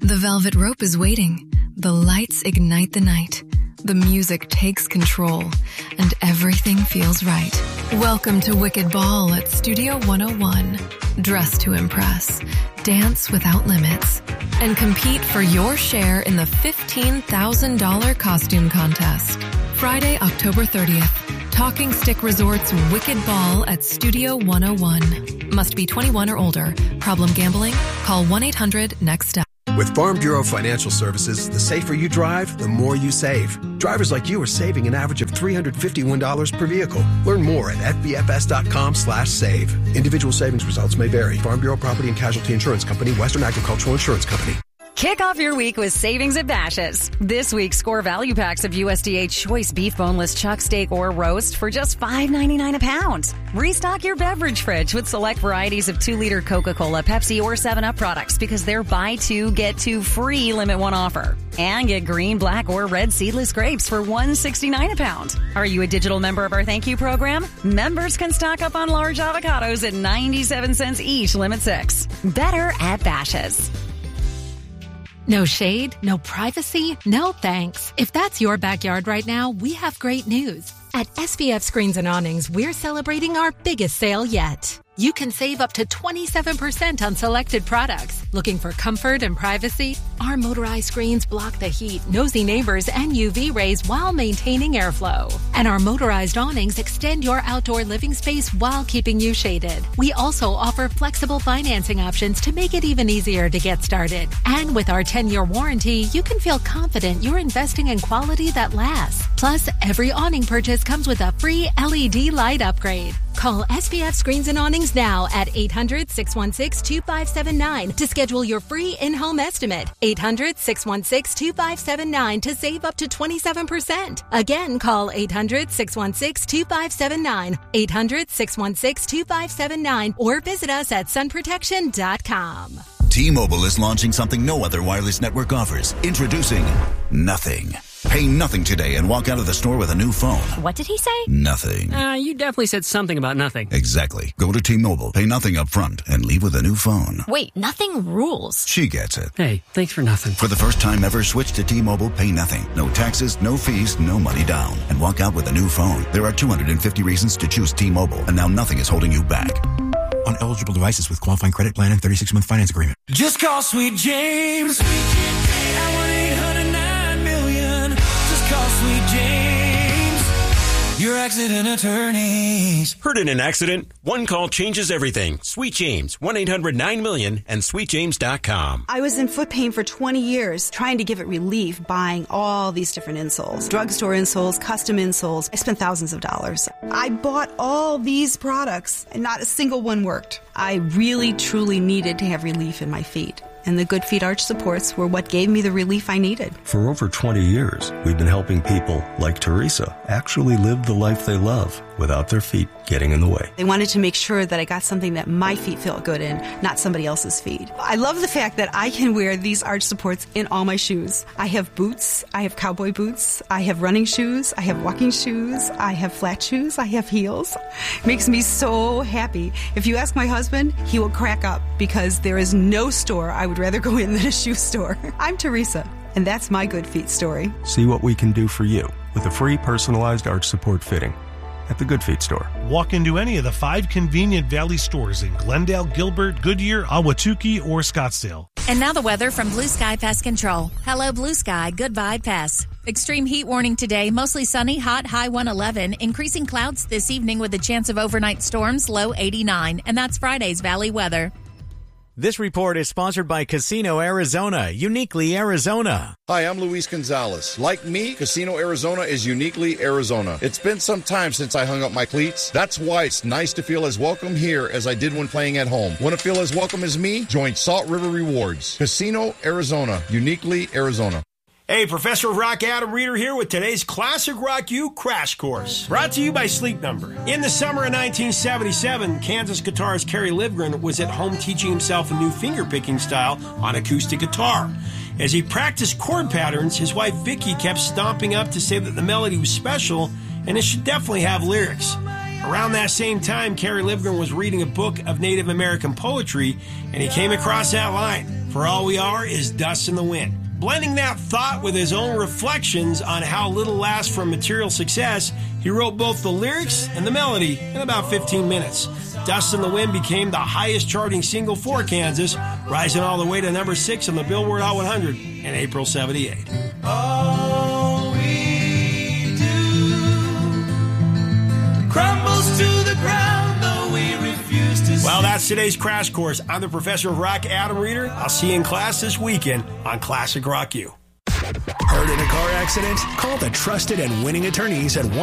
The velvet rope is waiting. The lights ignite the night. The music takes control, and everything feels right. Welcome to Wicked Ball at Studio 101. Dress to impress, dance without limits, and compete for your share in the $15,000 costume contest. Friday, October 30th, Talking Stick Resort's Wicked Ball at Studio 101. Must be 21 or older. Problem gambling? Call 1-800-NEXT-STEP. With Farm Bureau Financial Services, the safer you drive, the more you save. Drivers like you are saving an average of $351 per vehicle. Learn more at fbfs.com/save. Individual savings results may vary. Farm Bureau Property and Casualty Insurance Company, Western Agricultural Insurance Company. Kick off your week with savings at Bashas'. This week, score value packs of USDA choice beef boneless chuck steak or roast for just $5.99 a pound. Restock your beverage fridge with select varieties of 2-liter Coca-Cola, Pepsi, or 7-Up products because they're buy two, get two free limit one offer. And get green, black, or red seedless grapes for $1.69 a pound. Are you a digital member of our Thank You program? Members can stock up on large avocados at 97 cents each, limit 6. Better at Bashas'. No shade, no privacy, no thanks. If that's your backyard right now, we have great news. At SPF Screens and Awnings, we're celebrating our biggest sale yet. You can save up to 27% on selected products. Looking for comfort and privacy? Our motorized screens block the heat, nosy neighbors, and UV rays while maintaining airflow. And our motorized awnings extend your outdoor living space while keeping you shaded. We also offer flexible financing options to make it even easier to get started. And with our 10-year warranty, you can feel confident you're investing in quality that lasts. Plus, every awning purchase comes with a free LED light upgrade. Call SPF Screens and Awnings now at 800-616-2579 to schedule your free in-home estimate. 800-616-2579 to save up to 27%. Again, call 800-616-2579, 800-616-2579, or visit us at sunprotection.com. T-Mobile is launching something no other wireless network offers. Introducing Nothing. Pay nothing today and walk out of the store with a new phone. What did he say? Nothing. You definitely said something about nothing. Exactly. Go to T-Mobile, pay nothing up front, and leave with a new phone. Wait, nothing rules. She gets it. Hey, thanks for nothing. For the first time ever, switch to T-Mobile, pay nothing. No taxes, no fees, no money down. And walk out with a new phone. There are 250 reasons to choose T-Mobile, and now nothing is holding you back. On eligible devices with qualifying credit plan and 36-month finance agreement. Just call Sweet James. At 1-800-9-million. Just call Sweet James. Your accident attorneys. Heard in an accident? One call changes everything. Sweet James. 1-800-9-million and sweetjames.com. I was in foot pain for 20 years, trying to give it relief, buying all these different insoles. Drugstore insoles, custom insoles. I spent thousands of dollars. I bought all these products, and not a single one worked. I really, truly needed to have relief in my feet. And the Good Feet arch supports were what gave me the relief I needed. For over 20 years, we've been helping people like Teresa actually live the life they love without their feet getting in the way. They wanted to make sure that I got something that my feet felt good in, not somebody else's feet. I love the fact that I can wear these arch supports in all my shoes. I have boots, I have cowboy boots, I have running shoes, I have walking shoes, I have flat shoes, I have heels. It makes me so happy. If you ask my husband, he will crack up because there is no store I would rather go in than a shoe store. I'm Teresa, and that's my Good Feet story. See what we can do for you with a free personalized arch support fitting at the Good Feet store. Walk into any of the 5 convenient Valley stores in Glendale, Gilbert, Goodyear, Ahwatukee, or Scottsdale. And now the weather from Blue Sky Pest Control. Hello, Blue Sky. Goodbye, pests. Extreme heat warning today. Mostly sunny, hot, high 111. Increasing clouds this evening with a chance of overnight storms, low 89. And that's Friday's Valley weather. This report is sponsored by Casino Arizona, uniquely Arizona. Hi, I'm Luis Gonzalez. Like me, Casino Arizona is uniquely Arizona. It's been some time since I hung up my cleats. That's why it's nice to feel as welcome here as I did when playing at home. Want to feel as welcome as me? Join Salt River Rewards. Casino Arizona, uniquely Arizona. Hey, Professor of Rock Adam Reeder here with today's Classic Rock U Crash Course. Brought to you by Sleep Number. In the summer of 1977, Kansas guitarist Kerry Livgren was at home teaching himself a new finger-picking style on acoustic guitar. As he practiced chord patterns, his wife Vicki kept stomping up to say that the melody was special and it should definitely have lyrics. Around that same time, Kerry Livgren was reading a book of Native American poetry, and he came across that line. For all we are is dust in the wind. Blending that thought with his own reflections on how little lasts from material success, he wrote both the lyrics and the melody in about 15 minutes. Dust in the Wind became the highest charting single for Kansas, rising all the way to number 6 on the Billboard Hot 100 in April 78. All we do crumbles to the ground, though we refuse to see. Well, that's today's Crash Course. I'm the professor of rock, Adam Reeder. I'll see you in class this weekend on Classic Rock U. Hurt in a car accident? Call the trusted and winning attorneys at